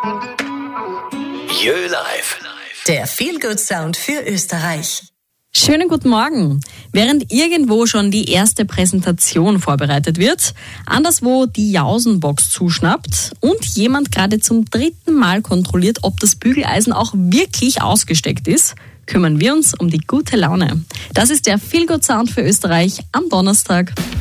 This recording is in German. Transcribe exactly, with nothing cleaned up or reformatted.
Jö Live. Der Feel-Good-Sound für Österreich. Schönen guten Morgen. Während irgendwo schon die erste Präsentation vorbereitet wird, anderswo die Jausenbox zuschnappt und jemand gerade zum dritten Mal kontrolliert, ob das Bügeleisen auch wirklich ausgesteckt ist, kümmern wir uns um die gute Laune. Das ist der Feel-Good-Sound für Österreich am Donnerstag.